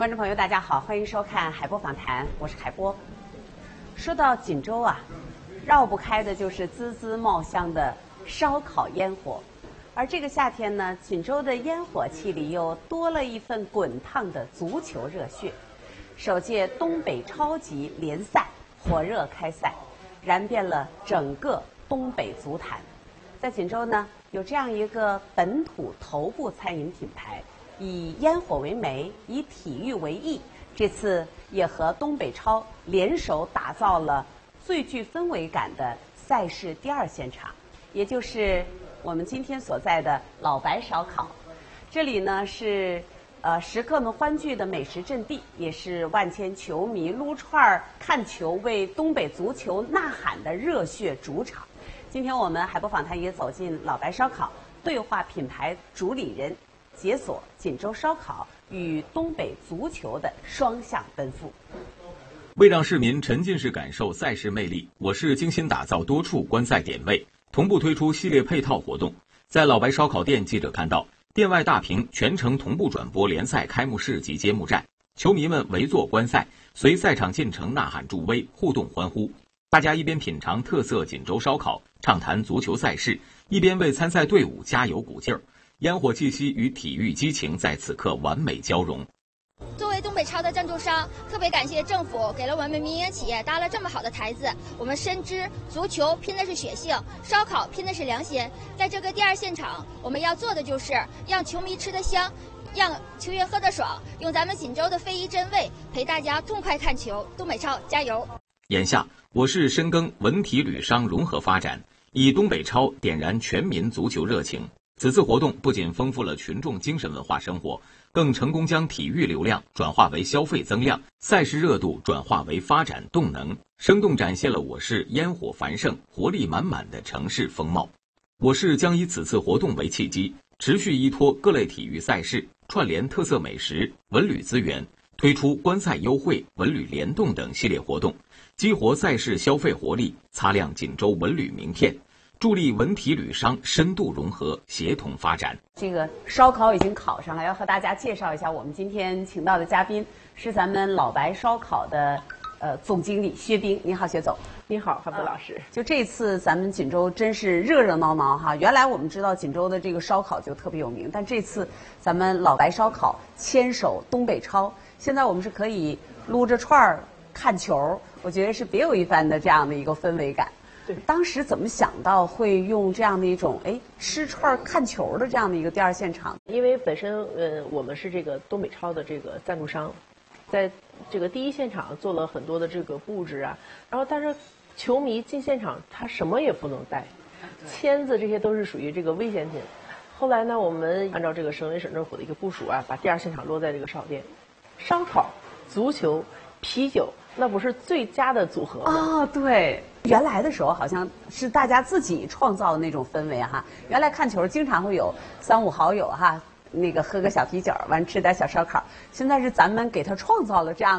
观众朋友，大家好，欢迎收看海波访谈，我是海波。说到锦州啊，绕不开的就是滋滋冒香的烧烤烟火。而这个夏天呢，锦州的烟火气里又多了一份滚烫的足球热血。首届东北超级联赛火热开赛，燃遍了整个东北足坛。在锦州呢，有这样一个本土头部餐饮品牌，以烟火为媒，以体育为艺，这次也和东北超联手打造了最具氛围感的赛事第二现场，也就是我们今天所在的老白烧烤。这里呢是食客们欢聚的美食阵地，也是万千球迷撸串看球、为东北足球呐喊的热血主场。今天我们海波访谈也走进老白烧烤，对话品牌主理人，解锁锦州烧烤与东北足球的双向奔赴。 为让市民沉浸式感受赛事魅力，我市精心打造多处观赛点位，同步推出系列配套活动。在老白烧烤店，记者看到店外大屏全程同步转播联赛开幕式及揭幕战，球迷们围坐观赛，随赛场进程呐喊助威，互动欢呼。大家一边品尝特色锦州烧烤，畅谈足球赛事，一边为参赛队伍加油鼓劲儿。烟火气息与体育激情在此刻完美交融。 作为东北超的赞助商，特别感谢政府给了我们民营企业搭了这么好的台子。我们深知足球拼的是血性，烧烤拼的是良心。在这个第二现场，我们要做的就是让球迷吃得香，让球员喝得爽，用咱们锦州的非遗真味陪大家痛快看球。东北超加油！ 眼下，我市深耕文体旅商融合发展，以东北超点燃全民足球热情。此次活动不仅丰富了群众精神文化生活，更成功将体育流量转化为消费增量，赛事热度转化为发展动能，生动展现了我市烟火繁盛、活力满满的城市风貌。我市将以此次活动为契机，持续依托各类体育赛事，串联特色美食、文旅资源，推出观赛优惠、文旅联动等系列活动，激活赛事消费活力，擦亮锦州文旅名片，助力文体旅商深度融合、协同发展。 这个烧烤已经烤上了，要和大家介绍一下，我们今天请到的嘉宾是咱们老白烧烤的总经理薛冰。你好，薛总。 你好，海波老师。 就这次咱们锦州真是热热闹闹哈。原来我们知道锦州的这个烧烤就特别有名，但这次咱们老白烧烤牵手东北超，现在我们是可以撸着串儿看球，我觉得是别有一番的这样的一个氛围感。 对， 当时怎么想到会用这样的一种吃串看球的这样的一个第二现场？ 因为本身我们是这个东北超的这个赞助商，在这个第一现场做了很多的这个布置啊，然后但是球迷进现场他什么也不能带，签子这些都是属于这个危险品。后来呢，我们按照这个省委省政府的一个部署啊，把第二现场落在这个烧烤店，烧烤、足球、啤酒，那不是最佳的组合吗？ 哦，对。原来的时候好像是大家自己创造的那种氛围哈。原来看球经常会有3、5好友哈，那个喝个小啤酒，完吃点小烧烤。现在是咱们给他创造了这样